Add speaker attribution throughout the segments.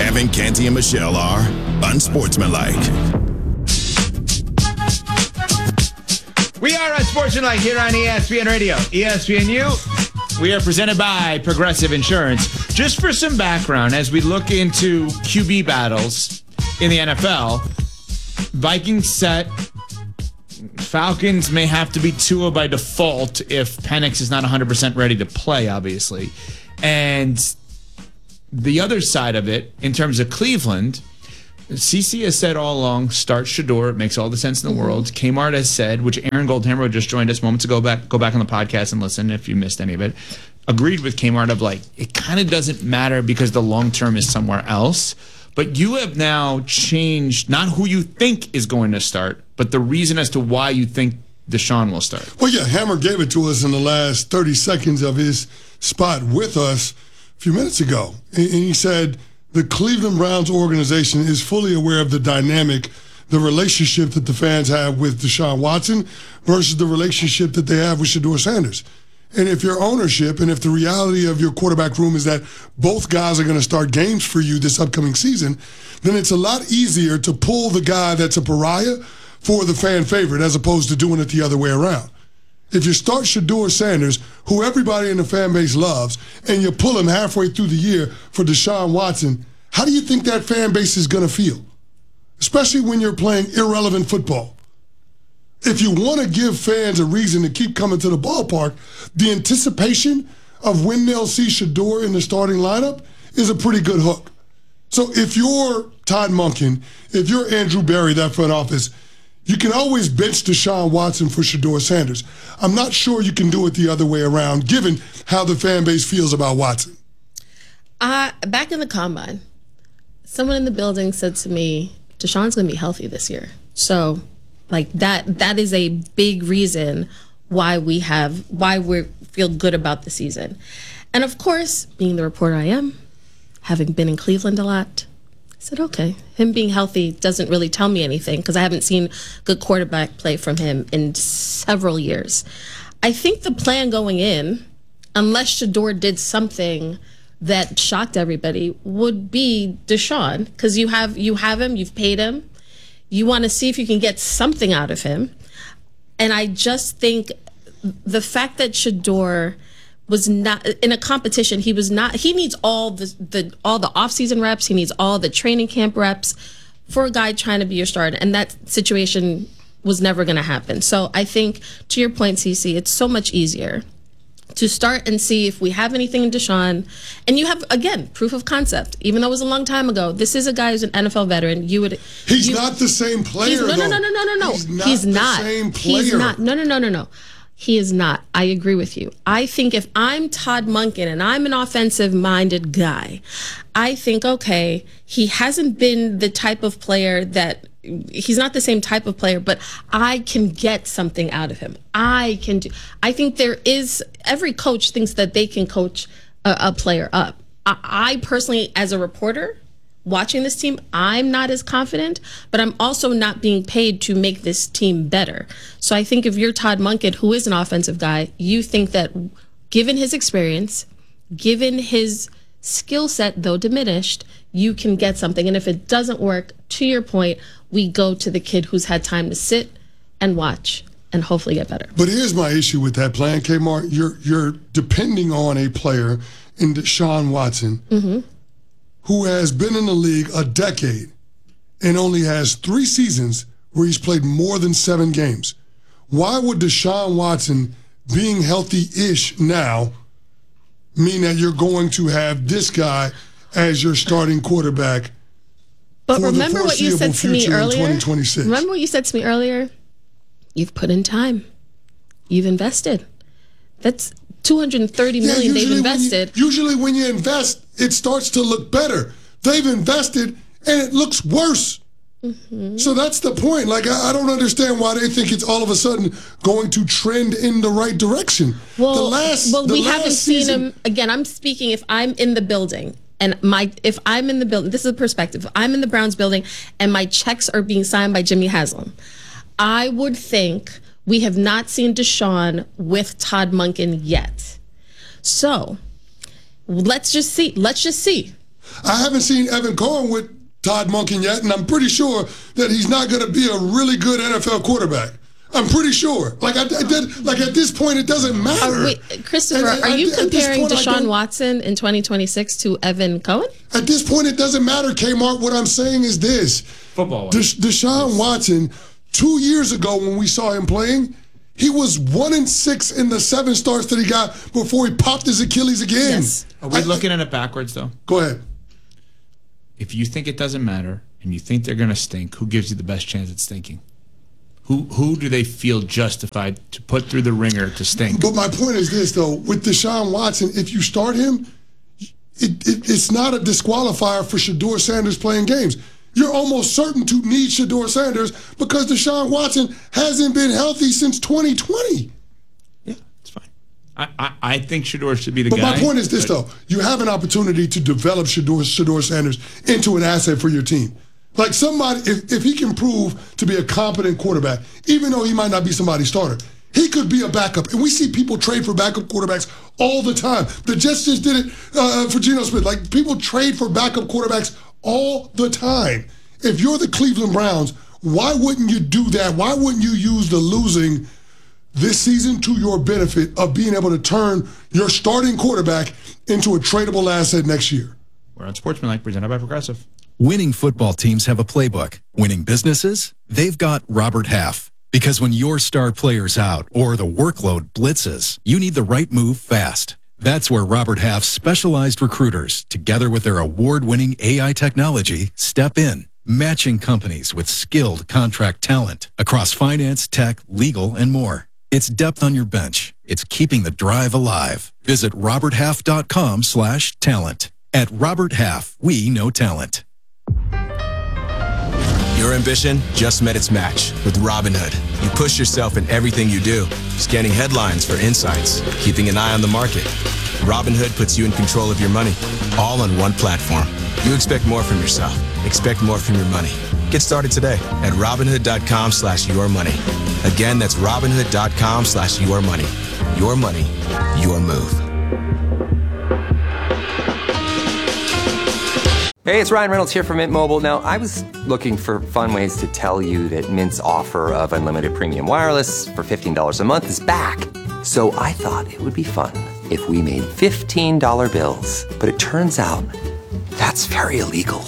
Speaker 1: Kevin, Canty, and Michelle are unsportsmanlike.
Speaker 2: We are unsportsmanlike here on ESPN Radio. ESPNU. We are presented by Progressive Insurance. Just for some background, as we look into QB battles in the NFL, Vikings set. Falcons may have to be Tua by default if Penix is not 100% ready to play, obviously. And the other side of it, in terms of Cleveland, CC has said all along, start Shedeur. It makes all the sense in the world. Kmart has said, which Aaron Goldhammer just joined us moments ago. Go back on the podcast and listen if you missed any of it. Agreed with Kmart of like, it kind of doesn't matter because the long term is somewhere else. But you have now changed not who you think is going to start, but the reason as to why you think Deshaun will start.
Speaker 3: Well, yeah, Hammer gave it to us in the last 30 seconds of his spot with us a few minutes ago. And he said the Cleveland Browns organization is fully aware of the dynamic, the relationship that the fans have with Deshaun Watson versus the relationship that they have with Shedeur Sanders. And if your ownership and if the reality of your quarterback room is that both guys are going to start games for you this upcoming season, then it's a lot easier to pull the guy that's a pariah for the fan favorite as opposed to doing it the other way around. If you start Shedeur Sanders, who everybody in the fan base loves, and you pull him halfway through the year for Deshaun Watson, how do you think that fan base is going to feel? Especially when you're playing irrelevant football. If you want to give fans a reason to keep coming to the ballpark, the anticipation of when they'll see Shedeur in the starting lineup is a pretty good hook. So if you're Todd Monken, if you're Andrew Berry, that front office, you can always bench Deshaun Watson for Shedeur Sanders. I'm not sure you can do it the other way around, given how the fan base feels about Watson.
Speaker 4: Back in the combine, someone in the building said to me, Deshaun's going to be healthy this year. So like that is a big reason why we feel good about the season. And of course, being the reporter I am, having been in Cleveland a lot, I said, okay, him being healthy doesn't really tell me anything because I haven't seen good quarterback play from him in several years. I think the plan going in, unless Shedeur did something that shocked everybody, would be Deshaun, because you have him, you've paid him. You want to see if you can get something out of him. And I just think the fact that Shedeur was not in a competition, he needs all the offseason reps, he needs all the training camp reps for a guy trying to be your starter. And that situation was never going to happen. So I think, to your point, CC, it's so much easier to start and see if we have anything in Deshaun. And you have, again, proof of concept. Even though it was a long time ago, this is a guy who's an NFL veteran.
Speaker 3: He's not the same player,
Speaker 4: No. He's not the same player. He's not. No. He is not. I agree with you. I think if I'm Todd Monken and I'm an offensive-minded guy, I think, okay, he hasn't been the type of player that he's not the same type of player, but I can get something out of him. I think every coach thinks that they can coach a player up. I personally, as a reporter watching this team, I'm not as confident, but I'm also not being paid to make this team better. So I think if you're Todd Monken, who is an offensive guy, you think that given his experience, given his skill set, though diminished, you can get something. And if it doesn't work, to your point, we go to the kid who's had time to sit and watch and hopefully get better.
Speaker 3: But here's my issue with that plan, Kmart. You're depending on a player in Deshaun Watson who has been in the league a decade and only has 3 seasons where he's played more than 7 games. Why would Deshaun Watson being healthy-ish now mean that you're going to have this guy as your starting quarterback?
Speaker 4: But remember what you said to me earlier?
Speaker 3: Remember
Speaker 4: what you said to me earlier? You've put in time. You've invested. That's $230 million they've invested.
Speaker 3: Usually when you invest, it starts to look better. They've invested and it looks worse. So that's the point. Like, I don't understand why they think it's all of a sudden going to trend in the right direction.
Speaker 4: Well, we haven't seen him. Again, I'm speaking if I'm in the building. And if I'm in the building, this is a perspective. If I'm in the Browns building and my checks are being signed by Jimmy Haslam, I would think we have not seen Deshaun with Todd Monken yet. So let's just see.
Speaker 3: I haven't seen Evan Cohen with Todd Monken yet, and I'm pretty sure that he's not going to be a really good NFL quarterback. I'm pretty sure. Like at this point, it doesn't matter.
Speaker 4: Christopher, are you comparing Deshaun Watson in 2026 to Evan Cohen?
Speaker 3: At this point, it doesn't matter, Kmart. What I'm saying is this.
Speaker 2: Football.
Speaker 3: Deshaun Watson, 2 years ago when we saw him playing, he was 1-6 in the 7 starts that he got before he popped his Achilles again.
Speaker 4: Yes.
Speaker 2: Are we looking at it backwards, though?
Speaker 3: Go ahead.
Speaker 2: If you think it doesn't matter and you think they're going to stink, who gives you the best chance at stinking? Who do they feel justified to put through the ringer to stink?
Speaker 3: But my point is this, though. With Deshaun Watson, if you start him, it's not a disqualifier for Shedeur Sanders playing games. You're almost certain to need Shedeur Sanders because Deshaun Watson hasn't been healthy since 2020.
Speaker 2: Yeah, it's fine. I think Shedeur should be the
Speaker 3: guy. But my point is this, though. You have an opportunity to develop Shedeur Sanders into an asset for your team. Like somebody, if he can prove to be a competent quarterback, even though he might not be somebody's starter, he could be a backup. And we see people trade for backup quarterbacks all the time. The Jets just did it for Geno Smith. Like people trade for backup quarterbacks all the time. If you're the Cleveland Browns, why wouldn't you do that? Why wouldn't you use the losing this season to your benefit of being able to turn your starting quarterback into a tradable asset next year?
Speaker 2: We're on Sportsmanlike, presented by Progressive.
Speaker 5: Winning football teams have a playbook. Winning businesses, they've got Robert Half. Because when your star player's out or the workload blitzes, you need the right move fast. That's where Robert Half's specialized recruiters, together with their award-winning AI technology, step in, matching companies with skilled contract talent across finance, tech, legal, and more. It's depth on your bench. It's keeping the drive alive. Visit roberthalf.com/talent. At Robert Half, we know talent.
Speaker 6: Your ambition just met its match with Robinhood. You push yourself in everything you do, scanning headlines for insights, keeping an eye on the market. Robinhood puts you in control of your money, all on one platform. You expect more from yourself. Expect more from your money. Get started today at Robinhood.com/yourmoney. Again, that's Robinhood.com/yourmoney. Your money, your move.
Speaker 7: Hey, it's Ryan Reynolds here from Mint Mobile. Now, I was looking for fun ways to tell you that Mint's offer of unlimited premium wireless for $15 a month is back. So I thought it would be fun if we made $15 bills. But it turns out that's very illegal.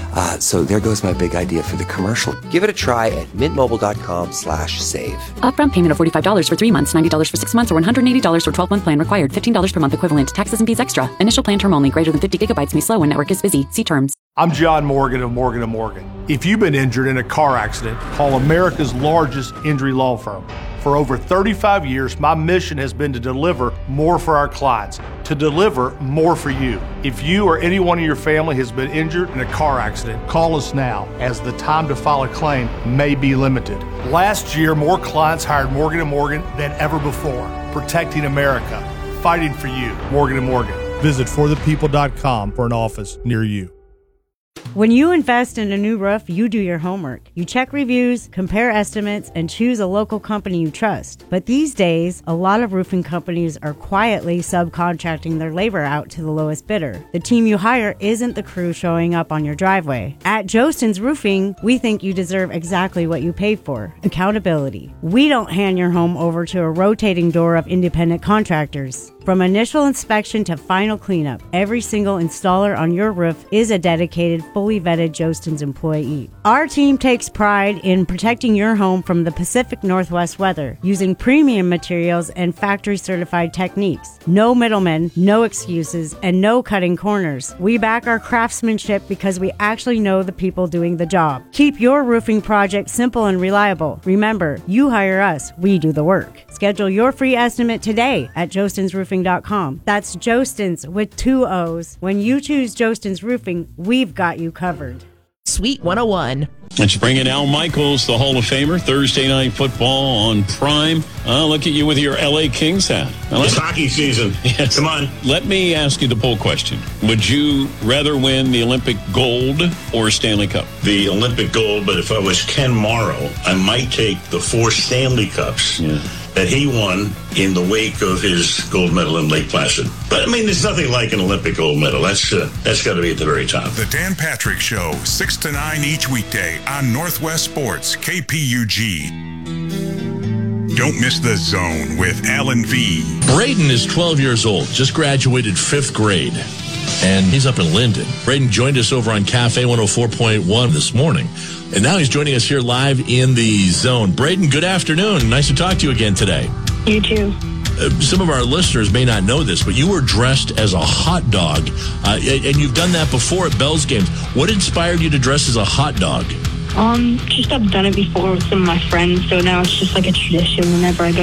Speaker 7: So there goes my big idea for the commercial. Give it a try at mintmobile.com/save.
Speaker 8: Upfront payment of $45 for 3 months, $90 for 6 months, or $180 for 12-month plan required. $15 per month equivalent. Taxes and fees extra. Initial plan term only. Greater than 50 gigabytes may slow when network is busy. See terms.
Speaker 9: I'm John Morgan of Morgan & Morgan. If you've been injured in a car accident, call America's largest injury law firm. For over 35 years, my mission has been to deliver more for our clients, to deliver more for you. If you or anyone in your family has been injured in a car accident, call us now, as the time to file a claim may be limited. Last year, more clients hired Morgan & Morgan than ever before, protecting America, fighting for you. Morgan & Morgan. Visit forthepeople.com for an office near you.
Speaker 10: When you invest in a new roof, you do your homework. You check reviews, compare estimates, and choose a local company you trust. But these days, a lot of roofing companies are quietly subcontracting their labor out to the lowest bidder. The team you hire isn't the crew showing up on your driveway. At Jostens Roofing, we think you deserve exactly what you pay for: accountability. We don't hand your home over to a rotating door of independent contractors. From initial inspection to final cleanup, every single installer on your roof is a dedicated, fully vetted Jostens employee. Our team takes pride in protecting your home from the Pacific Northwest weather, using premium materials and factory-certified techniques. No middlemen, no excuses, and no cutting corners. We back our craftsmanship because we actually know the people doing the job. Keep your roofing project simple and reliable. Remember, you hire us, we do the work. Schedule your free estimate today at jostensroofing.com. That's Jostens with 2 O's. When you choose Jostens Roofing, we've got you covered.
Speaker 11: Sweet 101.
Speaker 12: Let's bring in Al Michaels, the Hall of Famer. Thursday Night Football on Prime. Look at you with your LA Kings hat.
Speaker 13: It's hockey season. Yes. Come on.
Speaker 12: Let me ask you the poll question. Would you rather win the Olympic gold or Stanley Cup?
Speaker 13: The Olympic gold, but if I was Ken Morrow, I might take the 4 Stanley Cups.
Speaker 12: Yeah.
Speaker 13: that he won in the wake of his gold medal in Lake Placid. But, I mean, there's nothing like an Olympic gold medal. That's got to be at the very top.
Speaker 11: The Dan Patrick Show, 6 to 9 each weekday on Northwest Sports, KPUG. Don't miss The Zone with Alan V.
Speaker 14: Braden is 12 years old, just graduated 5th grade, and he's up in Linden. Braden joined us over on Cafe 104.1 this morning, and now he's joining us here live in The Zone. Braden, good afternoon. Nice to talk to you again today.
Speaker 15: You too.
Speaker 14: Some of our listeners may not know this, but you were dressed as a hot dog, and you've done that before at Bell's games. What inspired you to dress as a hot dog?
Speaker 15: Just I've done it before with some of my friends, so now it's just like a tradition whenever I go